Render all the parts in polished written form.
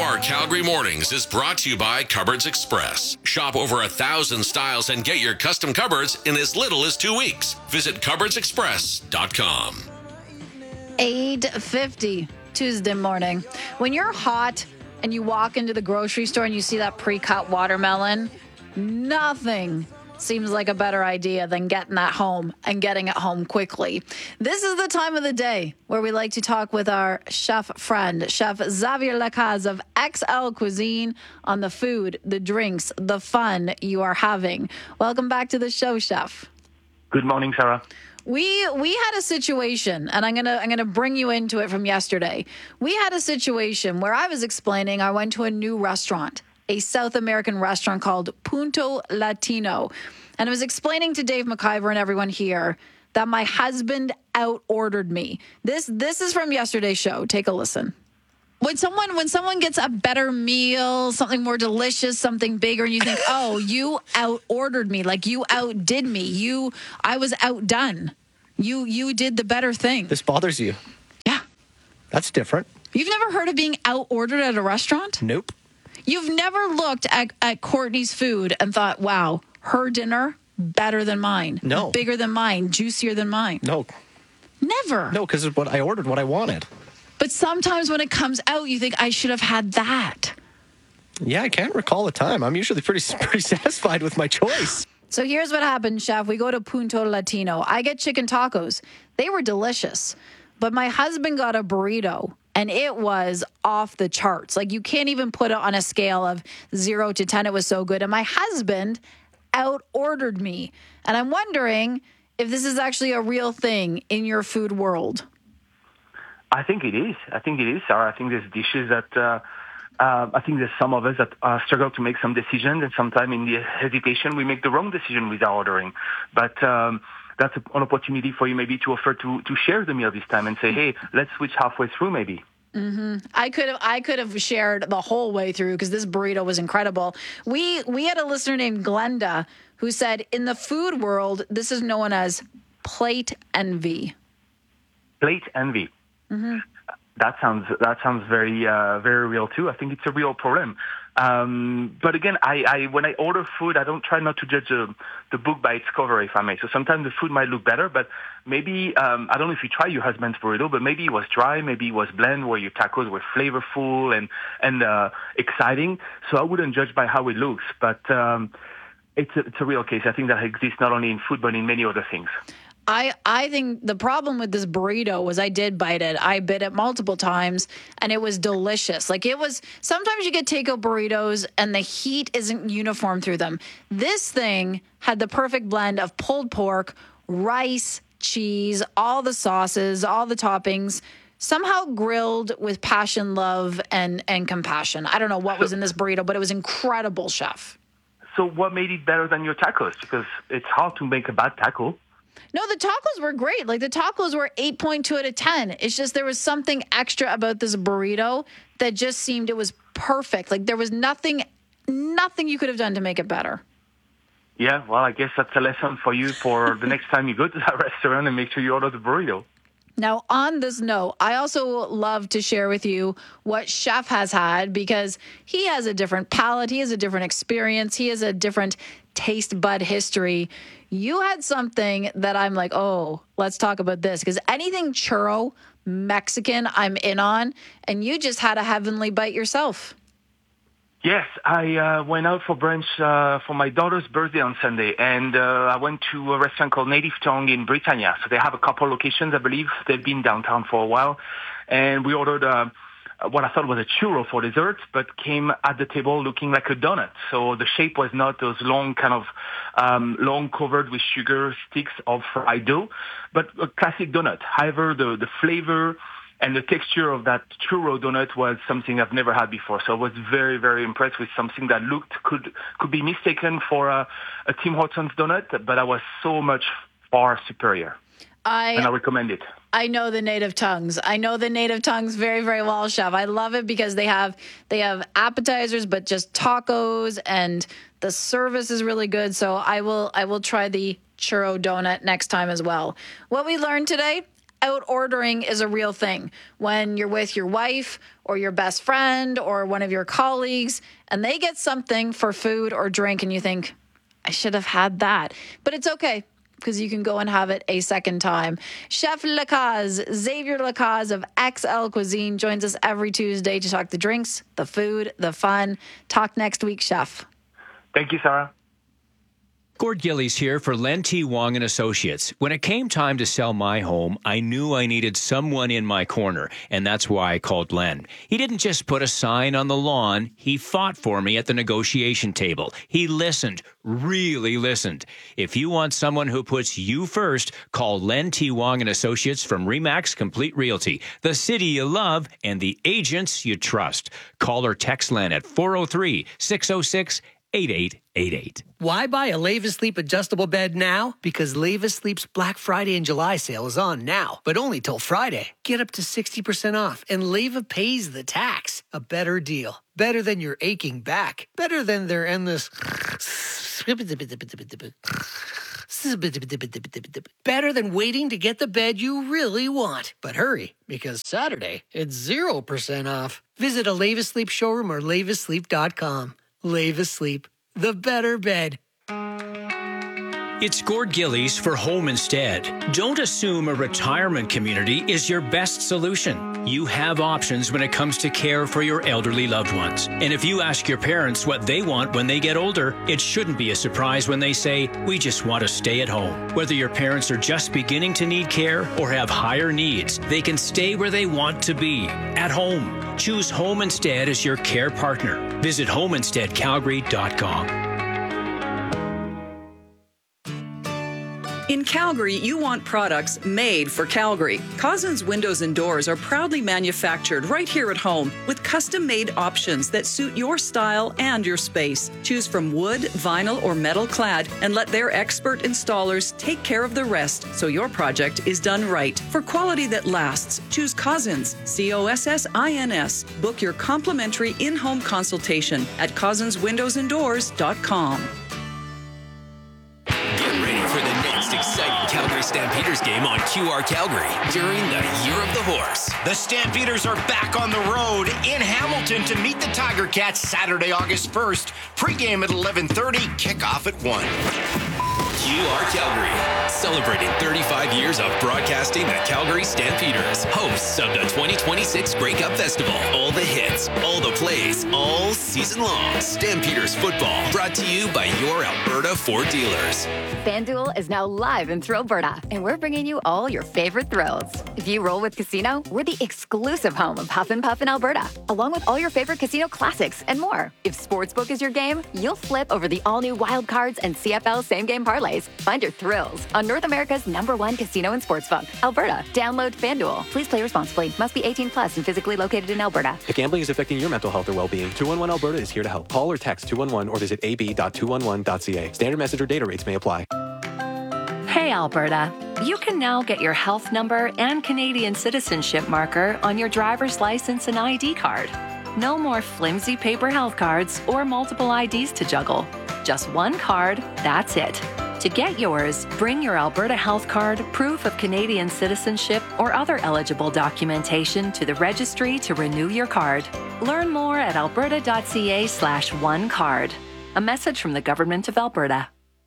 Our Calgary Mornings is brought to you by Cupboards Express. Shop over 1,000 styles and get your custom cupboards in as little as 2 weeks. Visit cupboardsexpress.com. 8:50 Tuesday morning. When you're hot and you walk into the grocery store and you see that pre-cut watermelon, nothing seems like a better idea than getting that home and getting it home quickly. This is the time of the day where we like to talk with our chef friend, Chef Xavier Lacaze of XL Cuisine, on the food, the drinks, the fun you are having. Welcome back to the show, Chef. Good morning, Sarah. We had a situation, and I'm gonna bring you into it from yesterday. We had a situation where I was explaining I went to a new restaurant, a South American restaurant called Punto Latino. And I was explaining to Dave McIver and everyone here that my husband out-ordered me. This is from yesterday's show. Take a listen. When someone gets a better meal, something more delicious, something bigger, and you think, oh, you out-ordered me, like you outdid me. I was outdone. You did the better thing. This bothers you? Yeah. That's different. You've never heard of being out-ordered at a restaurant? Nope. You've never looked at Courtney's food and thought, wow, her dinner, better than mine. No. Bigger than mine, juicier than mine. No. Never. No, because what I ordered, what I wanted. But sometimes when it comes out, you think, I should have had that. Yeah, I can't recall a time. I'm usually pretty satisfied with my choice. So here's what happened, Chef. We go to Punto Latino. I get chicken tacos. They were delicious. But my husband got a burrito, and it was off the charts. Like, you can't even put it on a scale of 0 to 10. It was so good. And my husband out-ordered me. And I'm wondering if this is actually a real thing in your food world. I think it is, Sarah. I think there's dishes that I think there's some of us that struggle to make some decisions, and sometimes in the hesitation we make the wrong decision with our ordering. But that's an opportunity for you maybe to offer to share the meal this time and say, hey, let's switch halfway through maybe. Mm-hmm. I could have shared the whole way through because this burrito was incredible. We had a listener named Glenda who said, in the food world, this is known as plate envy. Plate envy. Mm-hmm. That sounds very very real too. I think it's a real problem. But again, I when I order food, I don't try not to judge the book by its cover, if I may. So sometimes the food might look better, but maybe I don't know if you try your husband's burrito, but maybe it was dry, maybe it was bland, where your tacos were flavorful and exciting. So I wouldn't judge by how it looks, but it's a real case. I think that exists not only in food but in many other things. I think the problem with this burrito was I did bite it. I bit it multiple times, and it was delicious. Like, it was, sometimes you get takeout burritos, and the heat isn't uniform through them. This thing had the perfect blend of pulled pork, rice, cheese, all the sauces, all the toppings, somehow grilled with passion, love, and compassion. I don't know what was in this burrito, but it was incredible, Chef. So what made it better than your tacos? Because it's hard to make a bad taco. No, the tacos were great. Like, the tacos were 8.2 out of 10. It's just there was something extra about this burrito that just seemed it was perfect. Like, there was nothing you could have done to make it better. Yeah, well, I guess that's a lesson for you for the next time you go to that restaurant, and make sure you order the burrito. Now, on this note, I also love to share with you what Chef has had, because he has a different palate. He has a different experience. He has a different taste bud history. You had something that I'm like, oh, let's talk about this, because anything churro, Mexican, I'm in on, and you just had a heavenly bite yourself. Yes, I went out for brunch for my daughter's birthday on Sunday, and I went to a restaurant called Native Tongue in Britannia. So they have a couple locations, I believe. They've been downtown for a while, and we ordered what I thought was a churro for dessert, but came at the table looking like a donut. So the shape was not those long kind of long covered with sugar sticks of fried dough, but a classic donut. However, the flavor and the texture of that churro donut was something I've never had before. So I was very, very impressed with something that could be mistaken for a Tim Hortons donut, but I was so much far superior. And I recommend it. I know the Native Tongues. I know the Native Tongues very, very well, Chef. I love it because they have appetizers, but just tacos, and the service is really good. So I will try the churro donut next time as well. What we learned today: out ordering is a real thing. When you're with your wife or your best friend or one of your colleagues and they get something for food or drink and you think, I should have had that. But it's okay, because you can go and have it a second time. Chef Lacaze, Xavier Lacaze of XL Cuisine, joins us every Tuesday to talk the drinks, the food, the fun. Talk next week, Chef. Thank you, Sarah. Gord Gillies here for Len T. Wong and Associates. When it came time to sell my home, I knew I needed someone in my corner, and that's why I called Len. He didn't just put a sign on the lawn. He fought for me at the negotiation table. He listened, really listened. If you want someone who puts you first, call Len T. Wong and Associates from RE/MAX Complete Realty, the city you love and the agents you trust. Call or text Len at 403-606-8888. Why buy a Leva Sleep adjustable bed now? Because Leva Sleep's Black Friday and July sale is on now, but only till Friday. Get up to 60% off, and Leva pays the tax. A better deal. Better than your aching back. Better than their endless... Better than waiting to get the bed you really want. But hurry, because Saturday, it's 0% off. Visit a Leva Sleep showroom or levasleep.com. Leva Sleep, the better bed. It's Gord Gillies for Home Instead. Don't assume a retirement community is your best solution. You have options when it comes to care for your elderly loved ones. And if you ask your parents what they want when they get older, it shouldn't be a surprise when they say, we just want to stay at home. Whether your parents are just beginning to need care or have higher needs, they can stay where they want to be, at home. Choose Home Instead as your care partner. Visit homeinsteadcalgary.com. In Calgary, you want products made for Calgary. Cousins Windows and Doors are proudly manufactured right here at home with custom-made options that suit your style and your space. Choose from wood, vinyl, or metal clad and let their expert installers take care of the rest so your project is done right. For quality that lasts, choose Cousins, COSSINS. Book your complimentary in-home consultation at cousinswindowsanddoors.com. Exciting Calgary Stampeders game on QR Calgary during the Year of the Horse. The Stampeders are back on the road in Hamilton to meet the Tiger Cats Saturday, August 1st. Pre-game at 11:30, kickoff at 1. QR Calgary, celebrating 35 years of broadcasting the Calgary Stampeders, hosts of the 2026 Grey Cup Festival. All the hits, all the plays, all season long. Stampeders football, brought to you by your Alberta Ford dealers. FanDuel is now live in Thrillberta, and we're bringing you all your favorite thrills. If you roll with Casino, we're the exclusive home of Huff and Puff in Alberta, along with all your favorite casino classics and more. If Sportsbook is your game, you'll flip over the all-new Wild Cards and CFL same-game parlays. Find your thrills on North America's #1 casino and sportsbook, Alberta. Download FanDuel. Please play responsibly. Must be 18 plus and physically located in Alberta. If gambling is affecting your mental health or well-being, 211 Alberta is here to help. Call or text 211 or visit ab.211.ca. Standard message or data rates may apply. Hey, Alberta. You can now get your health number and Canadian citizenship marker on your driver's license and ID card. No more flimsy paper health cards or multiple IDs to juggle. Just one card, that's it. To get yours, bring your Alberta Health Card, proof of Canadian citizenship, or other eligible documentation to the registry to renew your card. Learn more at alberta.ca/onecard. A message from the Government of Alberta.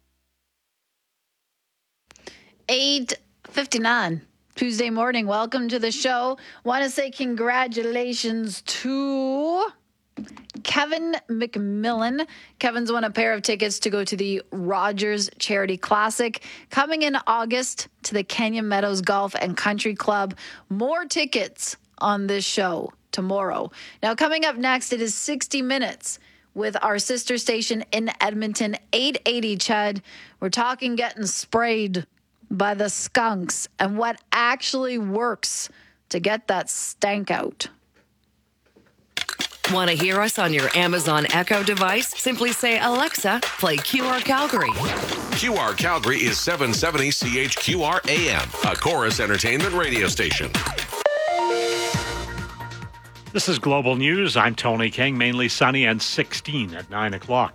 8:59 Tuesday morning. Welcome to the show. Want to say congratulations to Kevin McMillan. Kevin's won a pair of tickets to go to the Rogers Charity Classic coming in August to the Kenya Meadows Golf and Country Club. More tickets on this show tomorrow. Now, coming up next, it is 60 Minutes with our sister station in Edmonton, 880 Chud. We're talking getting sprayed by the skunks and what actually works to get that stank out. Want to hear us on your Amazon Echo device? Simply say, Alexa, play QR Calgary. QR Calgary is 770 CHQR AM, a Chorus Entertainment radio station. This is Global News. I'm Tony King. Mainly sunny and 16 at 9 o'clock.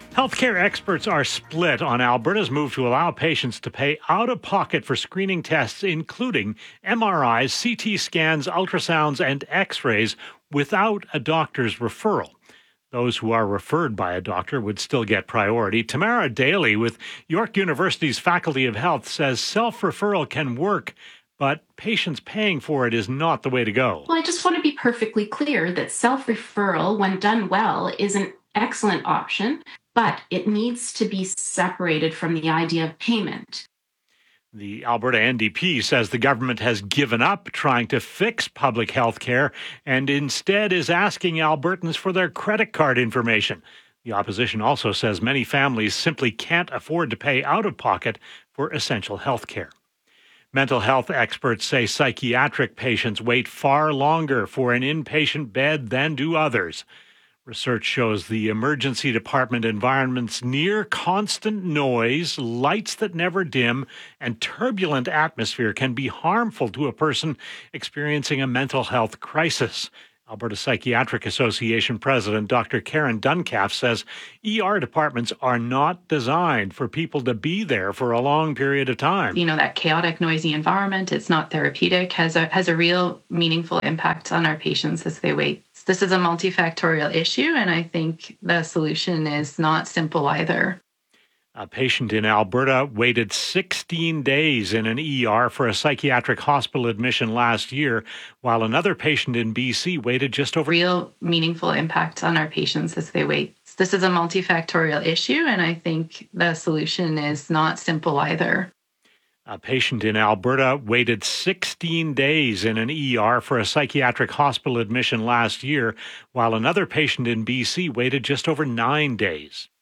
Healthcare experts are split on Alberta's move to allow patients to pay out of pocket for screening tests, including MRIs, CT scans, ultrasounds, and x-rays without a doctor's referral. Those who are referred by a doctor would still get priority. Tamara Daly with York University's Faculty of Health says self-referral can work, but patients paying for it is not the way to go. Well, I just want to be perfectly clear that self-referral, when done well, is an excellent option, but it needs to be separated from the idea of payment. The Alberta NDP says the government has given up trying to fix public health care and instead is asking Albertans for their credit card information. The opposition also says many families simply can't afford to pay out of pocket for essential health care. Mental health experts say psychiatric patients wait far longer for an inpatient bed than do others. Research shows the emergency department environment's near constant noise, lights that never dim, and turbulent atmosphere can be harmful to a person experiencing a mental health crisis. Alberta Psychiatric Association President Dr. Karen Duncalf says ER departments are not designed for people to be there for a long period of time. You know, that chaotic, noisy environment, it's not therapeutic, has a real meaningful impact on our patients as they wait. This is a multifactorial issue, and I think the solution is not simple either. A patient in Alberta waited 16 days in an ER for a psychiatric hospital admission last year, while another patient in BC waited just over... Real meaningful impact on our patients as they wait. This is a multifactorial issue, and I think the solution is not simple either. A patient in Alberta waited 16 days in an ER for a psychiatric hospital admission last year, while another patient in BC waited just over 9 days.